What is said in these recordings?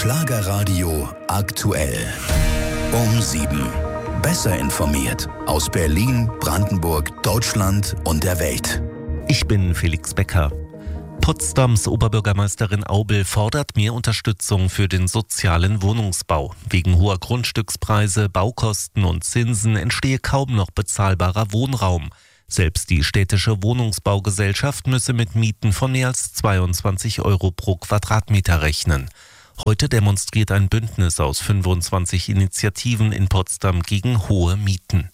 Schlagerradio aktuell. Um 7. Besser informiert aus Berlin, Brandenburg, Deutschland und der Welt. Ich bin Felix Becker. Potsdams Oberbürgermeisterin Aubel fordert mehr Unterstützung für den sozialen Wohnungsbau. Wegen hoher Grundstückspreise, Baukosten und Zinsen entstehe kaum noch bezahlbarer Wohnraum. Selbst die städtische Wohnungsbaugesellschaft müsse mit Mieten von mehr als 22 € pro Quadratmeter rechnen. Heute demonstriert ein Bündnis aus 25 Initiativen in Potsdam gegen hohe Mieten.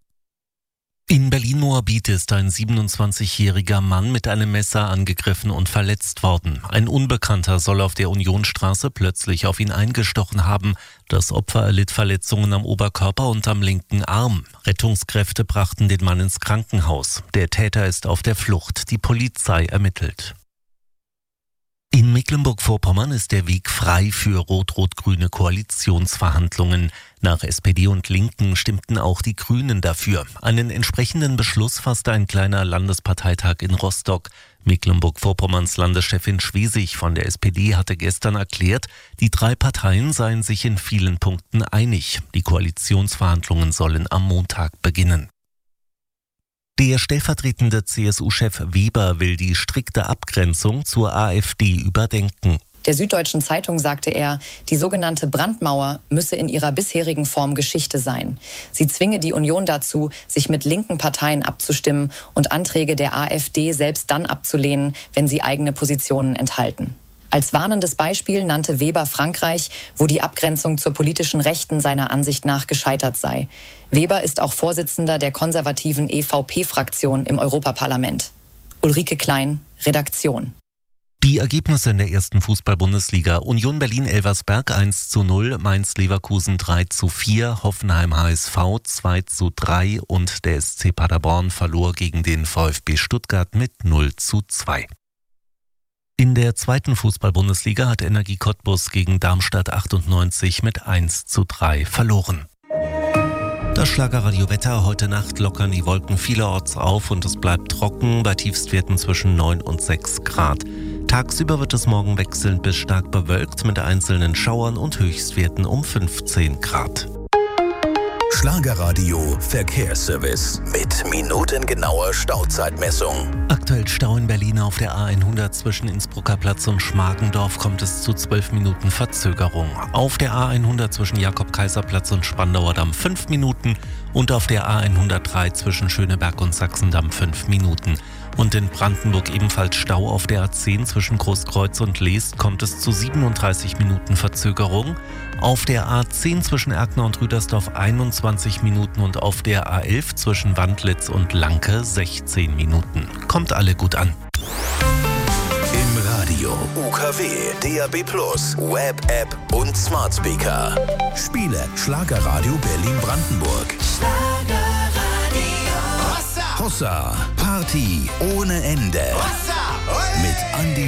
In Berlin-Moabit ist ein 27-jähriger Mann mit einem Messer angegriffen und verletzt worden. Ein Unbekannter soll auf der Unionstraße plötzlich auf ihn eingestochen haben. Das Opfer erlitt Verletzungen am Oberkörper und am linken Arm. Rettungskräfte brachten den Mann ins Krankenhaus. Der Täter ist auf der Flucht. Die Polizei ermittelt. In Mecklenburg-Vorpommern ist der Weg frei für rot-rot-grüne Koalitionsverhandlungen. Nach SPD und Linken stimmten auch die Grünen dafür. Einen entsprechenden Beschluss fasste ein kleiner Landesparteitag in Rostock. Mecklenburg-Vorpommerns Landeschefin Schwesig von der SPD hatte gestern erklärt, die drei Parteien seien sich in vielen Punkten einig. Die Koalitionsverhandlungen sollen am Montag beginnen. Der stellvertretende CSU-Chef Weber will die strikte Abgrenzung zur AfD überdenken. Der Süddeutschen Zeitung sagte er, die sogenannte Brandmauer müsse in ihrer bisherigen Form Geschichte sein. Sie zwinge die Union dazu, sich mit linken Parteien abzustimmen und Anträge der AfD selbst dann abzulehnen, wenn sie eigene Positionen enthalten. Als warnendes Beispiel nannte Weber Frankreich, wo die Abgrenzung zur politischen Rechten seiner Ansicht nach gescheitert sei. Weber ist auch Vorsitzender der konservativen EVP-Fraktion im Europaparlament. Ulrike Klein, Redaktion. Die Ergebnisse in der ersten Fußball-Bundesliga: Union Berlin-Elversberg 1:0, Mainz-Leverkusen 3:4, Hoffenheim-HSV 2:3 und der SC Paderborn verlor gegen den VfB Stuttgart mit 0:2. In der zweiten Fußball-Bundesliga hat Energie Cottbus gegen Darmstadt 98 mit 1:3 verloren. Das Schlagerradio-Wetter: Heute Nacht lockern die Wolken vielerorts auf und es bleibt trocken bei Tiefstwerten zwischen 9 und 6 Grad. Tagsüber wird es morgen wechselnd bis stark bewölkt mit einzelnen Schauern und Höchstwerten um 15 Grad. Schlagerradio Verkehrsservice mit minutengenauer Stauzeitmessung. Aktuell Stau in Berlin auf der A100 zwischen Innsbrucker Platz und Schmargendorf kommt es zu 12 Minuten Verzögerung. Auf der A100 zwischen Jakob-Kaiser-Platz und Spandauer Damm 5 Minuten und auf der A103 zwischen Schöneberg und Sachsendamm 5 Minuten. Und in Brandenburg ebenfalls Stau auf der A10 zwischen Großkreuz und Leest kommt es zu 37 Minuten Verzögerung. Auf der A10 zwischen Erkner und Rüdersdorf 21 Minuten und auf der A11 zwischen Wandlitz und Lanke 16 Minuten. Kommt alle gut an. Im Radio, UKW, DAB+, Web-App und Smart Speaker. Spiele Schlagerradio Berlin-Brandenburg. Hossa, Party ohne Ende. Mit Andi